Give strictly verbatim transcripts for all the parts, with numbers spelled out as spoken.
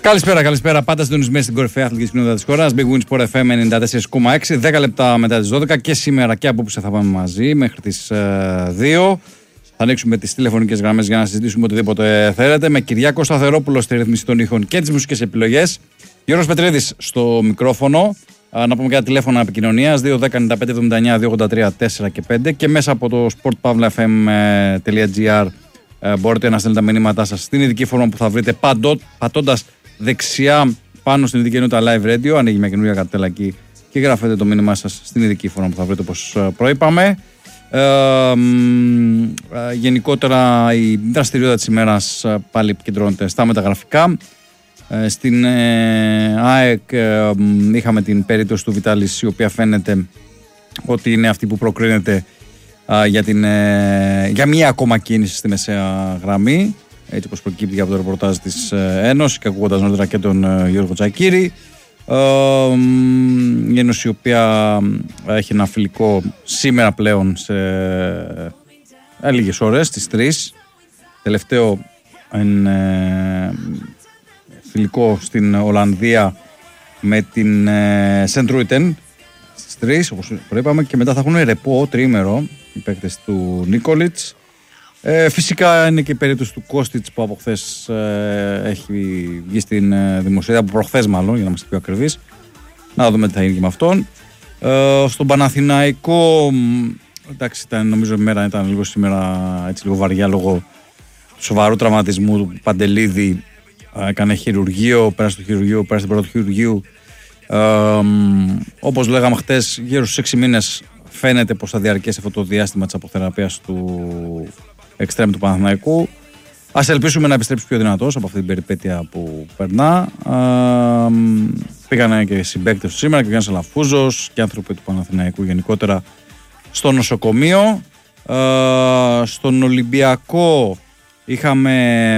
Καλησπέρα, καλησπέρα. Πάντα συντονισμένοι στην κορυφαία αθλητική κοινότητα της χώρας. Big Win Sport εφ εμ ενενήντα τέσσερα κόμμα έξι. δέκα λεπτά μετά τις δώδεκα και σήμερα και απόψε θα πάμε μαζί μέχρι τις uh, δύο. Θα ανοίξουμε τις τηλεφωνικές γραμμές για να συζητήσουμε οτιδήποτε θέλετε. Με Κυριάκο Σταθερόπουλο στη ρύθμιση των ήχων και τις μουσικές επιλογές. Γιώργος Πετρίδης στο μικρόφωνο. Uh, να πούμε και τα τηλέφωνα επικοινωνίας δύο δέκα ενενήντα πέντε εβδομήντα εννιά δύο ογδόντα τρία τέσσερα και πέντε και μέσα από το sport pavla f m dot g r uh, μπορείτε να στέλνετε τα μηνύματά σας στην ειδική φόρμα που θα βρείτε πατώντας δεξιά πάνω στην ειδική ενότητα live radio. Ανοίγει μια καινούργια καρτέλα εκεί και γράφετε το μήνυμά σας στην ειδική φόρμα που θα βρείτε όπως προείπαμε. Ε, ε, γενικότερα η δραστηριότητα της ημέρας πάλι επικεντρώνεται στα μεταγραφικά. Ε, στην ε, ΑΕΚ ε, είχαμε την περίπτωση του Βιτάλης, η οποία φαίνεται ότι είναι αυτή που προκρίνεται ε, για, την, ε, για μία ακόμα κίνηση στη μεσαία γραμμή, έτσι όπως προκύπτει από το ρεπορτάζ της Ένωσης και ακούγοντας νωρίτερα και τον Γιώργο Τζακίρη. Ε, η Ένωση, η οποία έχει ένα φιλικό σήμερα πλέον σε ε, λίγες ώρες, στις τρεις. Τελευταίο είναι φιλικό στην Ολλανδία με την Σεντρούιτεν στις τρεις, όπως προείπαμε, και μετά θα έχουν ρεπό τρίμερο οι παίκτες του Νίκολιτς. Ε, φυσικά είναι και η περίπτωση του Κώστιτς που από χθες ε, έχει βγει στην ε, δημοσιότητα, από προχθές μάλλον, για να είμαστε πιο ακριβείς. Να δούμε τι θα γίνει και με αυτόν. Ε, στον Παναθηναϊκό, εντάξει, ήταν, νομίζω η μέρα ήταν λίγο σήμερα έτσι λίγο βαριά λόγω του σοβαρού τραυματισμού του Παντελίδη. Ε, έκανε χειρουργείο, πέρασε το χειρουργείο, πέρασε την πρώτη χειρουργείου. Ε, όπως λέγαμε χθες, γύρω στους έξι μήνες φαίνεται πως θα διαρκέσει αυτό το διάστημα της αποθεραπείας του εξτρέμ του Παναθηναϊκού. Ας ελπίσουμε να επιστρέψει πιο δυνατός από αυτή την περιπέτεια που περνά. Ε, πήγανε και συμπαίκτες του σήμερα και πήγαν σε Λαφούζος και άνθρωποι του Παναθηναϊκού γενικότερα στο νοσοκομείο. Ε, στον Ολυμπιακό είχαμε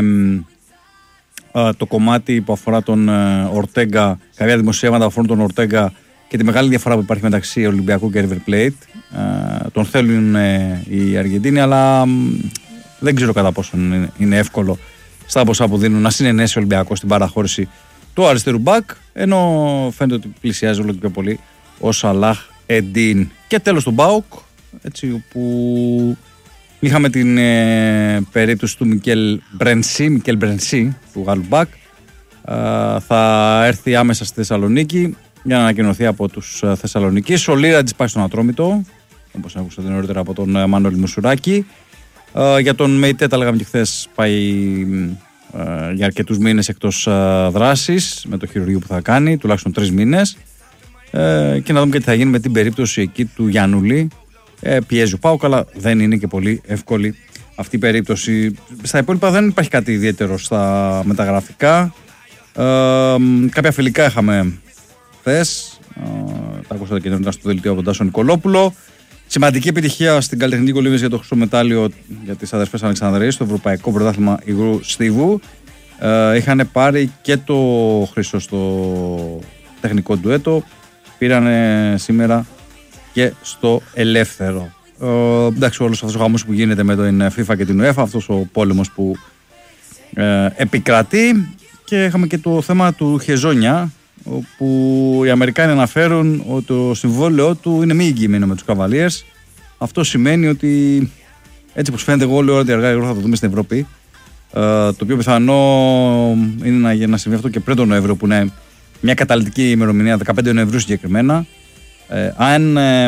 ε, το κομμάτι που αφορά τον ε, Ορτέγκα, κάποια δημοσιεύματα αφορούν τον Ορτέγκα και τη μεγάλη διαφορά που υπάρχει μεταξύ Ολυμπιακού και River Plate. Ε, τον θέλουν ε, οι Αργεντίνοι, αλλά δεν ξέρω κατά πόσο είναι, είναι εύκολο στα ποσά που δίνουν να συνενέσει ο Ολυμπιακός στην παραχώρηση του αριστερού μπακ, ενώ φαίνεται ότι πλησιάζει όλο και πιο πολύ ο Σαλάχ Εντίν. Και τέλος τον ΠΑΟΚ, έτσι, που είχαμε την ε, περίπτωση του Μικέλ Μπρενσί, Μικέλ Μπρενσί, του Γάλλου μπακ. Ε, θα έρθει άμεσα στη Θεσσαλονίκη για να ανακοινωθεί από τους Θεσσαλονικείς. Ο Λίρατζης πάει στον Ατρόμητο, όπως ακούσατε νωρίτερα από τον Μανώλη Μουσουράκη. Uh, για τον Μεϊτέ, τα λέγαμε και χθες, πάει uh, για αρκετούς μήνες εκτός uh, δράσης με το χειρουργείο που θα κάνει, τουλάχιστον τρεις μήνες. Uh, και να δούμε και τι θα γίνει με την περίπτωση εκεί του Γιάννουλη. Uh, πιέζει ο ΠΑΟΚ, αλλά δεν είναι και πολύ εύκολη αυτή η περίπτωση. Στα υπόλοιπα δεν υπάρχει κάτι ιδιαίτερο στα μεταγραφικά. Uh, κάποια φιλικά είχαμε χθες. Uh, τα ακούσατε και νωρίτερα στο δελτίο από τον Τάσο Νικολόπουλο. Σημαντική επιτυχία στην καλλιτεχνική κολύμβηση για το χρυσό μετάλλιο για τις αδερφές Αλεξανδρείες στο Ευρωπαϊκό Πρωτάθλημα Υγρού Στίβου. Ε, είχαν πάρει και το χρυσό στο τεχνικό ντουέτο. Πήρανε σήμερα και στο ελεύθερο. Ε, εντάξει, όλος αυτός ο χαμός που γίνεται με την FIFA και την UEFA, αυτός ο πόλεμος που ε, επικρατεί. Και είχαμε και το θέμα του Χεζόνια, όπου οι Αμερικάνοι αναφέρουν ότι το συμβόλαιό του είναι μη εγγυημένο με τους Cavaliers. Αυτό σημαίνει ότι, έτσι όπως φαίνεται, εγώ όλη ώρα ότι αργά ή γρήγορα θα το δούμε στην Ευρώπη. Ε, το οποίο πιθανό είναι να, να συμβεί αυτό και πριν τον Νοέμβριο, που είναι μια καταλυτική ημερομηνία, δεκαπέντε Νοεμβρίου συγκεκριμένα. Ε, αν ε,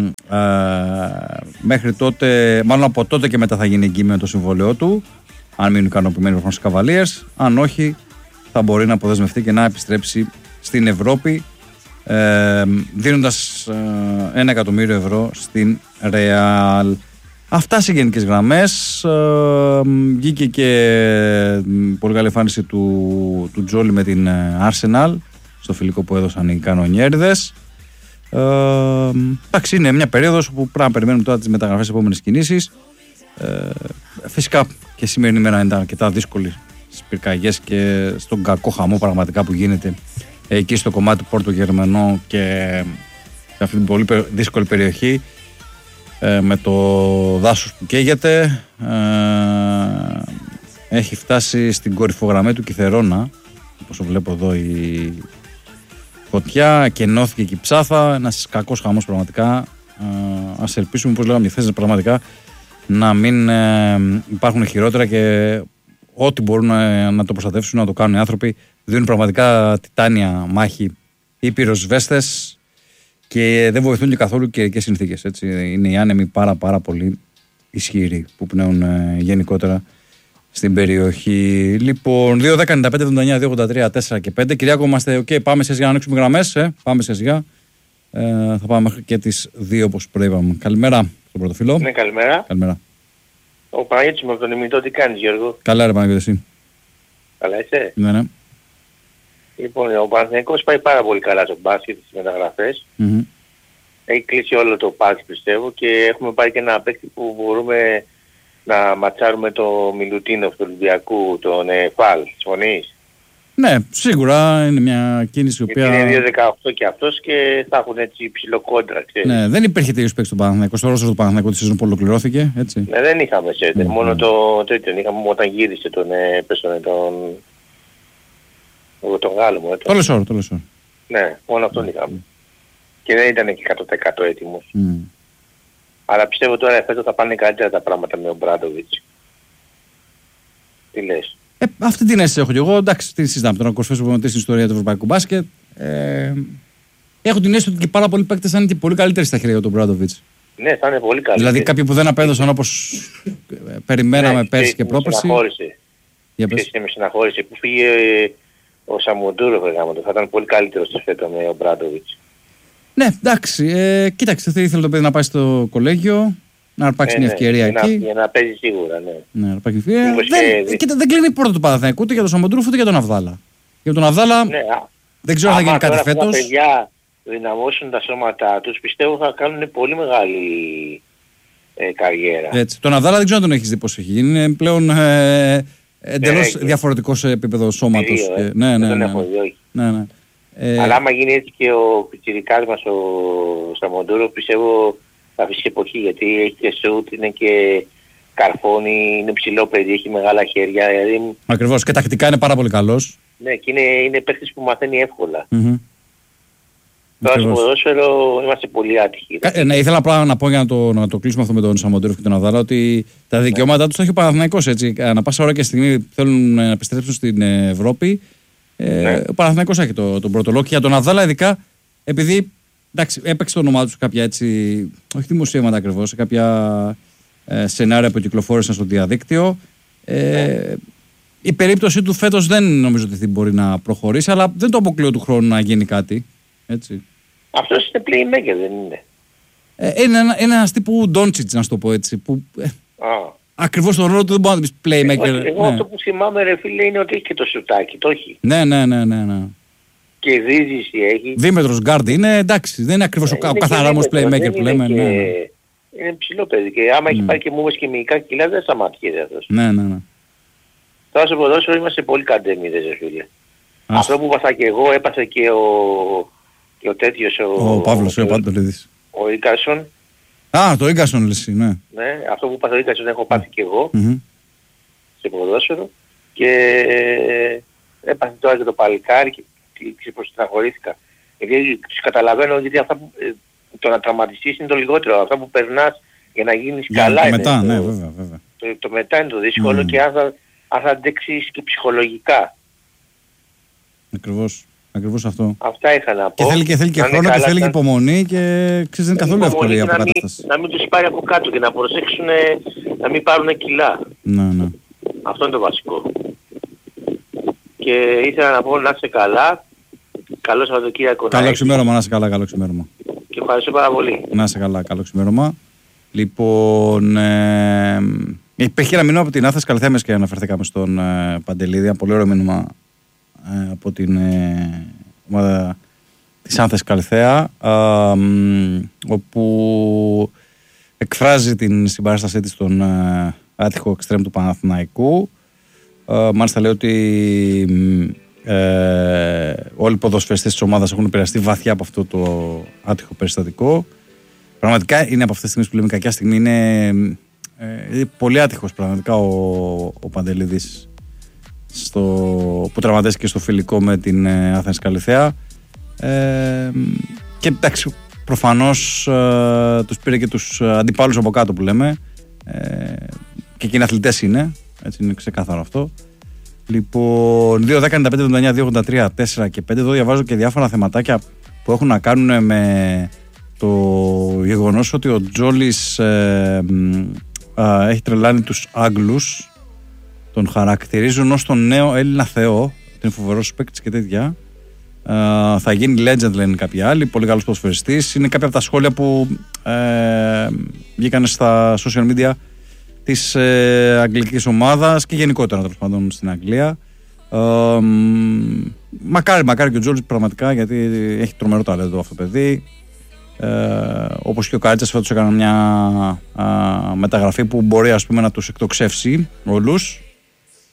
ε, μέχρι τότε, μάλλον από τότε και μετά θα γίνει εγγυημένο το συμβόλαιό του, αν μείνουν ικανοποιημένοι προς τους Cavaliers. Αν όχι, θα μπορεί να αποδεσμευτεί και να επιστρέψει στην Ευρώπη, ε, δίνοντας ε, ένα εκατομμύριο ευρώ στην Real. Αυτά σε γενικές γραμμές. Ε, βγήκε και πολύ καλή εμφάνιση του, του Τζόλι με την Arsenal στο φιλικό που έδωσαν οι κανονιέριδες. Ε, εντάξει, είναι μια περίοδος που πρέπει να περιμένουμε τώρα τις μεταγραφές της επόμενης κινήσεις. Ε, φυσικά και σήμερα η μέρα ήταν αρκετά δύσκολη στις πυρκαγιές και στον κακό χαμό πραγματικά που γίνεται εκεί στο κομμάτι του Πόρτο Γερμανό και σε αυτή την πολύ δύσκολη περιοχή, ε, με το δάσος που καίγεται. Ε, έχει φτάσει στην κορυφογραμμή του Κιθερώνα όπως βλέπω εδώ η φωτιά και ενώθηκε και η ψάθα. Ένας κακός χαμός πραγματικά. Ε, ας ελπίσουμε, όπως λέγαμε χθες, πραγματικά να μην ε, υπάρχουν χειρότερα και ό,τι μπορούν να, να το προστατεύσουν να το κάνουν οι άνθρωποι. Δίνουν πραγματικά τιτάνια μάχη οι πυροσβέστες και δεν βοηθούν και καθόλου καιρικές συνθήκες. Έτσι. Είναι οι άνεμοι πάρα πάρα πολύ ισχυροί που πνέουν ε, γενικότερα στην περιοχή. Λοιπόν, δύο δέκα ενενήντα πέντε εβδομήντα εννιά δύο ογδόντα τρία τέσσερα και πέντε. Κυριάκο, είμαστε ok, πάμε σε σιγά να ανοίξουμε γραμμές. Ε. Πάμε σε σιγά. Ε, θα πάμε μέχρι και τις δύο όπως προείπαμε. Καλημέρα στον πρώτο φίλο. Ναι, καλημέρα. Καλημέρα. Ο Παναγιώτης με τον ημιτό, τι κάνεις Γιώργο? Καλά ρε Παναγιώτη, εσύ? Καλά είσαι? Ναι, ναι. Λοιπόν, ο Παναθηναϊκός πάει πάρα πολύ καλά στο μπάσκετ στις μεταγραφές. Mm-hmm. Έχει κλείσει όλο το πάρκι πιστεύω και έχουμε πάρει και ένα παίκτη που μπορούμε να ματσάρουμε το Μιλουτίνοφ του Ολυμπιακού, τον ε, Φαλ. Συμφωνείς? Ναι, σίγουρα είναι μια κίνηση η οποία... Γιατί είναι δύο δεκαοκτώ και αυτός και θα έχουν έτσι ψηλό κόντρα, ξέρεις. Ναι, δεν υπήρχε τέτοιος παίκτης στον Παναθηναϊκό. Στο ρόστερ του Παναθηναϊκού τη σεζόν που ολοκληρώθηκε, έτσι. Ναι, δεν είχαμε σέντερ. Mm-hmm. Μόνο το τέτοιο είχαμε όταν γύρισε τον, ε, πες τον, τον, τον, τον Γάλλο μου. Το Λεσόρ, το Λεσόρ. Ναι, μόνο αυτόν είχαμε. Mm. Και δεν ήταν και εκατό τοις εκατό έτοιμος. Mm. Αλλά πιστεύω τώρα φέτος θα πάνε καλύτερα τα πράγματα με τον Μπράντοβιτς. Τι λες? Ε, αυτή την αίσθηση έχω κι εγώ. Εντάξει, τι συζητάμε τώρα, κορυφαίος προπονητής στην ιστορία του ευρωπαϊκού μπάσκετ. Ε, έχω την αίσθηση ότι και πάρα πολλοί παίκτες θα είναι και πολύ καλύτεροι στα χέρια του Μπράντοβιτς. Ναι, θα είναι πολύ καλύτεροι. Δηλαδή κάποιοι που δεν απέδωσαν όπως περιμέναμε ναι, πέρσι και πρόπερσι. Με με συναχώρησε που φύγε ο Σαμοντούροφ, θα ήταν πολύ καλύτερος στο φέτο με ο Μπράντοβιτς. Ναι, εντάξει. Ε, κοίταξε, θα ήθελε το παιδί να πάει στο κολέγιο, να αρπάξει ε, μια ευκαιρία ναι, εκεί. Για να παίζει σίγουρα, ναι. Ναι, να αρπάξει ευκαιρία. Δεν, και... κοίτα, δεν κλείνει η πόρτα του Παναθηναϊκού ούτε για τον Σαμοντούροφ ούτε για τον Αβδάλα. Για τον Αβδάλα ναι, δεν ξέρω αν θα γίνει κάτι φέτος. Αν τα παιδιά δυναμώσουν τα σώματά τους, πιστεύω θα κάνουν πολύ μεγάλη ε, καριέρα. Έτσι. Τον Αβδάλα δεν ξέρω αν τον έχεις δει πώς έχει γίνει. Είναι πλέον ε, εντελώς ε, διαφορετικό σε επίπεδο σώματος. Ε. Και... Ναι, ναι, ναι, ναι, ναι. ναι, ναι. Ε... Αλλά άμα γίνει έτσι και ο πιτσιρικάς μας ο Σαμοντούρο, πιστεύω θα αφήσει εποχή, γιατί έχει και σούτ, είναι και καρφώνει, είναι ψηλό παιδί, έχει μεγάλα χέρια. Δηλαδή... Ακριβώς, και τακτικά είναι πάρα πολύ καλός. Ναι, και είναι, είναι παίκτης που μαθαίνει εύκολα. Mm-hmm. Τώρα στο ποδόσφαιρο είμαστε πολύ άτυχοι. Ε, ναι, ήθελα απλά να πω για να το, να το κλείσουμε αυτό με τον Σαμοντούροφ και τον Αβδάλα ότι τα δικαιώματά τους τα έχει ο Παναθηναϊκός, έτσι. Ανά πάσα ώρα και στιγμή θέλουν να επιστρέψουν στην Ευρώπη. Ε, ναι. Ο Παναθηναϊκός έχει το, τον πρώτο λόγο. Και για τον Αβδάλα, ειδικά επειδή εντάξει, έπαιξε το όνομά του σε κάποια έτσι, όχι δημοσίευματα ακριβώς, σε κάποια ε, σενάρια που κυκλοφόρησαν στο διαδίκτυο. Ε, ναι. Η περίπτωση του φέτος δεν νομίζω ότι μπορεί να προχωρήσει, αλλά δεν το αποκλείω του χρόνου να γίνει κάτι. Έτσι. Αυτός είναι playmaker, δεν είναι? Ε, είναι ένα, είναι ένας τύπου Ντόντσιτς, να σου το πω έτσι. Που, ε, ακριβώς τον ρόλο του δεν μπορεί να το πεις playmaker. Εγώ, εγώ ναι. αυτό που θυμάμαι ρε φίλε είναι ότι έχει και το σουτάκι, το έχει. Ναι, ναι, ναι, ναι, ναι. Και δίζηση έχει. Δίμετρος γκάρντ είναι, εντάξει, δεν είναι ακριβώς ε, ο καθαράμος playmaker που λέμε. Και... Ναι. Είναι ψηλό παιδί και άμα mm. έχει πάρει και μούβες και μυϊκά κιλά δεν σταματιέται αυτός. Ναι, ναι, ναι. Τώρα στο ποδόσφαιρο είμαστε πολύ καντέμιδες ρε φίλε. Ας... Αυτό που έπαθα και εγώ έπαθε και ο, και ο τέτοιος ο... Ο Παύλος, ο, ο Παντολίδης. Ο Ίκασον. Α, το Ίκασον λες, ναι. Ναι, αυτό που έπαθε ο Ίκασον έχω πάθει και εγώ. Mm-hmm. Σε ποδόσφαιρο. Και έπαθε τώρα και το παλικάρι και ξεπροστιναχωρήθηκα. Γιατί τους καταλαβαίνω γιατί αυτά που, ε, το να τραυματιστείς είναι το λιγότερο. Αυτά που περνάς για να γίνεις για καλά είναι. Μετά, το, ναι, βέβαια, βέβαια. Το, το, το μετά είναι το δύσκολο mm. και αν θα, αν θα αντέξεις και ψυχολογικά. Ακριβώς. Ακριβώς αυτό. Αυτά είχα να πω. Και θέλει και, θέλει και χρόνο και θέλει και υπομονή και ξέρεις δεν είναι καθόλου εύκολη η αποκατάσταση. Να μην τους πάρει από κάτω και να προσέξουν να μην πάρουν κιλά. Ναι, ναι. Αυτό είναι το βασικό. Και ήθελα να πω να είσαι καλά. Καλό Σαββατοκύριακο. Καλό ξημέρωμα, να είσαι καλά, καλό ξημέρωμα. Και ευχαριστώ πάρα πολύ. Να είσαι καλά, καλό ξημέρωμα. Λοιπόν, ε, υπήρχε ένα μήνυμα από την Άθες Καλυθέμες και αναφερθήκαμε στον ε, Παντελίδη. Ένα πολύ ωραίο μήνυμα ε, από την ε, ομάδα της Άθες Καλυθέα, ε, ε, όπου εκφράζει την συμπαράστασή της στον ε, άτυχο εξτρέμ του Παναθηναϊκού. Ε, μάλιστα λέει ότι ε, όλοι οι ποδοσφαιριστές της ομάδας έχουν επηρεαστεί βαθιά από αυτό το άτυχο περιστατικό. Πραγματικά είναι από αυτές τις στιγμές που λέμε κακιά στιγμή. Είναι ε, πολύ άτυχος πραγματικά ο, ο Παντελίδης στο που τραυματίστηκε στο φιλικό με την ε, Άθενας Καλιθέα. Ε, και εντάξει, προφανώς ε, τους πήρε και τους αντιπάλους από κάτω που λέμε. Ε, και εκείνοι αθλητές είναι, έτσι είναι ξεκάθαρο αυτό. Λοιπόν, δύο δέκα ενενήντα πέντε εβδομήντα εννιά δύο ογδόντα τρία τέσσερα και πέντε. Εδώ διαβάζω και διάφορα θεματάκια που έχουν να κάνουν με το γεγονός ότι ο Τζόλης ε, ε, έχει τρελάνει τους Άγγλους. Τον χαρακτηρίζουν ως τον νέο Έλληνα Θεό. Είναι φοβερός παίκτης και τέτοια. Ε, θα γίνει legend, λένε κάποιοι άλλοι. Πολύ καλός ποδοσφαιριστής. Είναι κάποια από τα σχόλια που ε, βγήκαν στα social media της ε, αγγλικής ομάδας και γενικότερα τέλος πάντων στην Αγγλία. Ε, μακάρι, μακάρι και ο Τζόλης πραγματικά, γιατί έχει τρομερό ταλέντο αυτό το παιδί. Ε, όπως και ο Καρίτσας φέτος έκανε μια α, μεταγραφή που μπορεί, ας πούμε, να τους εκτοξεύσει όλους.